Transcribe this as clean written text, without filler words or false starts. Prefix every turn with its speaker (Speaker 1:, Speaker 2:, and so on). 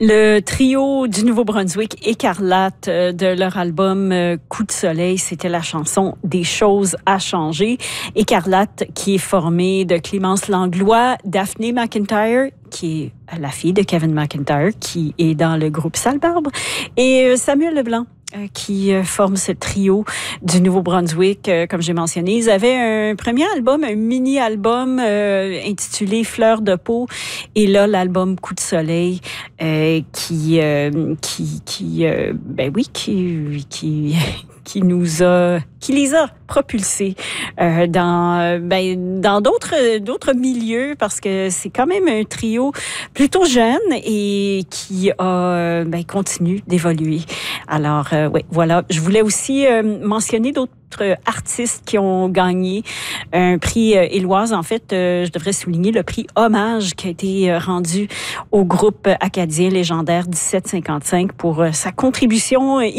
Speaker 1: Le trio du Nouveau-Brunswick, Écarlate, de leur album Coup de soleil, c'était la chanson Des choses à changer. Écarlate qui est formée de Clémence Langlois, Daphné McIntyre, qui est la fille de Kevin McIntyre, qui est dans le groupe Sale Barbe, et Samuel Leblanc, qui forme ce trio du Nouveau-Brunswick, comme j'ai mentionné. Ils avaient un premier album, un mini-album intitulé Fleurs de peau, et là l'album Coup de soleil, qui les a propulsés dans d'autres milieux, parce que c'est quand même un trio plutôt jeune et qui a continue d'évoluer. Alors voilà, je voulais aussi mentionner d'autres artistes qui ont gagné un prix Éloise. En fait, je devrais souligner le prix Hommage qui a été rendu au groupe acadien légendaire 1755 pour sa contribution